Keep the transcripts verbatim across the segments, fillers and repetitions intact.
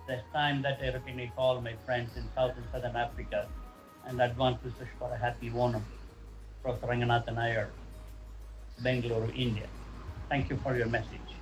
This time that I routinely call my friends in South and Southern Africa and advance wishes for a happy Onam. Professor Ranganathan Iyer, Bengaluru, India. Thank you for your message.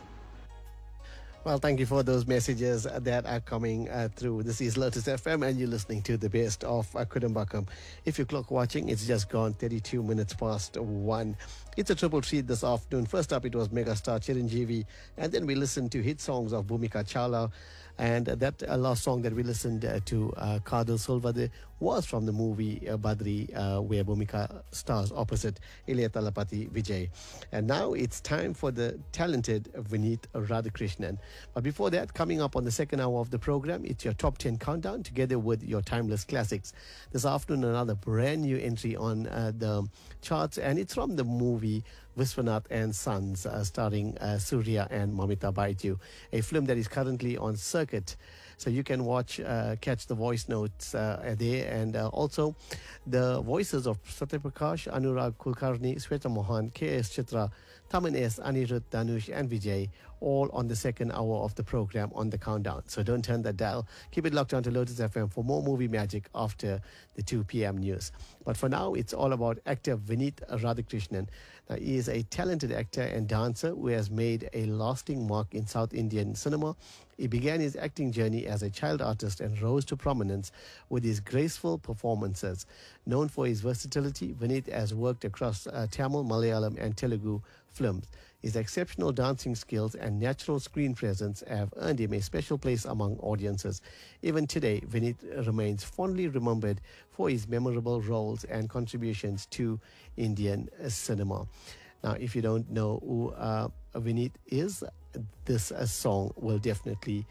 Well, thank you for those messages that are coming uh, through. This is Lotus F M, and you're listening to the best of uh, Kudambakam. If you're clock watching, it's just gone thirty-two minutes past one. It's a triple treat this afternoon. First up, it was megastar Chiranjeevi, and then we listened to hit songs of Bhumika Chawla. And that uh, last song that we listened uh, to, uh, Kadal Solvade, was from the movie uh, Badri, uh, where Bhumika stars opposite Ilayya Talapati Vijay. And now it's time for the talented Vineet Radhakrishnan. But before that, coming up on the second hour of the program, it's your top ten countdown together with your timeless classics. This afternoon, another brand new entry on uh, the charts, and it's from the movie Viswanath and Sons, uh, starring uh, Surya and Mamita Baitu, a film that is currently on circuit. So you can watch, uh, catch the voice notes uh, there, and uh, also the voices of Satya Prakash, Anurag Kulkarni, Sweta Mohan, K S Chitra, Taman S, Anirudh, Danush, and Vijay, all on the second hour of the program on the countdown. So don't turn that dial. Keep it locked on to Lotus F M for more movie magic after the two p.m. news. But for now, it's all about actor Vineet Radhakrishnan. Now, he is a talented actor and dancer who has made a lasting mark in South Indian cinema. He began his acting journey as a child artist and rose to prominence with his graceful performances. Known for his versatility, Vineet has worked across uh, Tamil, Malayalam, and Telugu films. His exceptional dancing skills and natural screen presence have earned him a special place among audiences. Even today, Vineet remains fondly remembered for his memorable roles and contributions to Indian cinema. Now, if you don't know who uh, Vineet is, this uh, song will definitely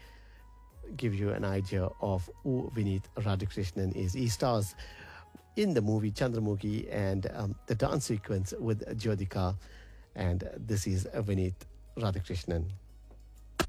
give you an idea of who Vineet Radhakrishnan is. He stars in the movie Chandramukhi and um, the dance sequence with Jyotika. And this is Vineet Radhakrishnan.